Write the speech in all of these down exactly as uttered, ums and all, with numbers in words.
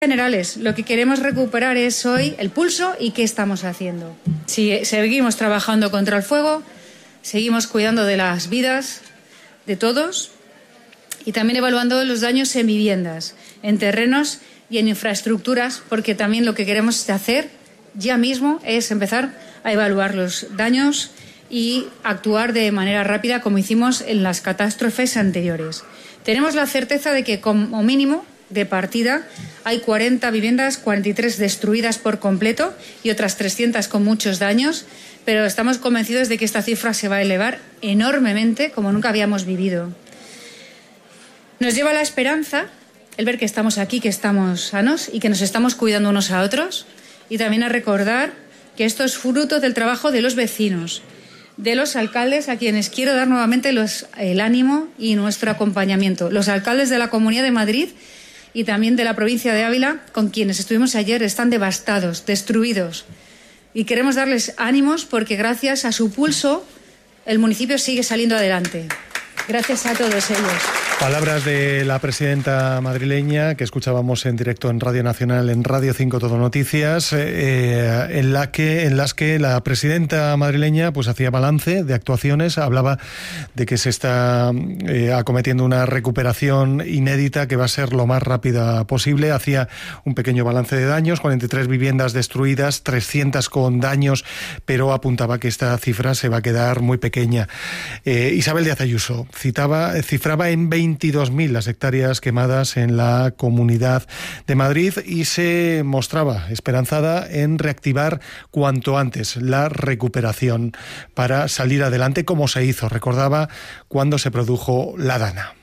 generales, lo que queremos recuperar es hoy el pulso y qué estamos haciendo. Si seguimos trabajando contra el fuego, seguimos cuidando de las vidas de todos y también evaluando los daños en viviendas, en terrenos y en infraestructuras, porque también lo que queremos hacer ya mismo es empezar a evaluar los daños y actuar de manera rápida como hicimos en las catástrofes anteriores. Tenemos la certeza de que como mínimo de partida hay cuarenta viviendas, cuarenta y tres destruidas por completo y otras trescientas con muchos daños, pero estamos convencidos de que esta cifra se va a elevar enormemente como nunca habíamos vivido. Nos lleva a la esperanza el ver que estamos aquí, que estamos sanos y que nos estamos cuidando unos a otros, y también a recordar que esto es fruto del trabajo de los vecinos, de los alcaldes, a quienes quiero dar nuevamente los, el ánimo y nuestro acompañamiento, los alcaldes de la Comunidad de Madrid y también de la provincia de Ávila, con quienes estuvimos ayer, están devastados, destruidos. Y queremos darles ánimos porque gracias a su pulso el municipio sigue saliendo adelante. Gracias a todos ellos. Palabras de la presidenta madrileña que escuchábamos en directo en Radio Nacional, en Radio cinco Todo Noticias, eh, en, la que, en las que la presidenta madrileña pues hacía balance de actuaciones, hablaba de que se está eh, acometiendo una recuperación inédita que va a ser lo más rápida posible. Hacía un pequeño balance de daños, cuarenta y tres viviendas destruidas, trescientas con daños, pero apuntaba que esta cifra se va a quedar muy pequeña. Eh, Isabel Díaz Ayuso citaba, cifraba en veintidós mil las hectáreas quemadas en la Comunidad de Madrid y se mostraba esperanzada en reactivar cuanto antes la recuperación para salir adelante como se hizo, recordaba, cuando se produjo la Dana.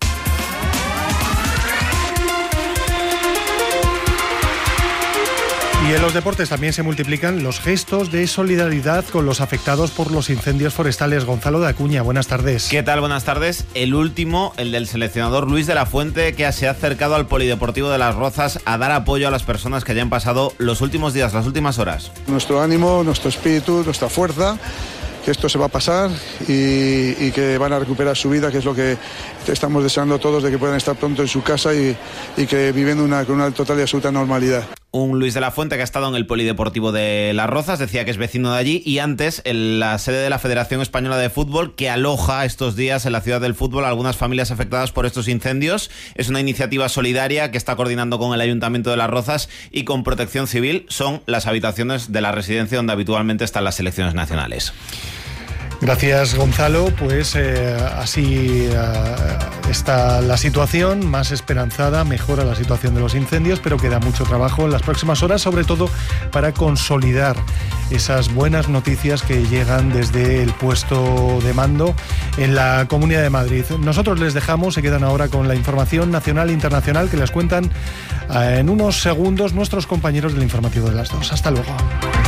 Y en los deportes también se multiplican los gestos de solidaridad con los afectados por los incendios forestales. Gonzalo de Acuña, buenas tardes. ¿Qué tal? Buenas tardes. El último, el del seleccionador Luis de la Fuente, que se ha acercado al Polideportivo de Las Rozas a dar apoyo a las personas que ya han pasado los últimos días, las últimas horas. Nuestro ánimo, nuestro espíritu, nuestra fuerza, que esto se va a pasar y, y que van a recuperar su vida, que es lo que estamos deseando todos, de que puedan estar pronto en su casa y, y que viviendo una, con una total y absoluta normalidad. Un Luis de la Fuente que ha estado en el Polideportivo de Las Rozas, decía que es vecino de allí, y antes en la sede de la Federación Española de Fútbol, que aloja estos días en la ciudad del fútbol a algunas familias afectadas por estos incendios. Es una iniciativa solidaria que está coordinando con el Ayuntamiento de Las Rozas y con Protección Civil. Son las habitaciones de la residencia donde habitualmente están las selecciones nacionales. Gracias, Gonzalo. Pues eh, así eh, está la situación, más esperanzada, mejora la situación de los incendios, pero queda mucho trabajo en las próximas horas, sobre todo para consolidar esas buenas noticias que llegan desde el puesto de mando en la Comunidad de Madrid. Nosotros les dejamos, se quedan ahora con la información nacional e internacional que les cuentan eh, en unos segundos nuestros compañeros del informativo de las dos. Hasta luego.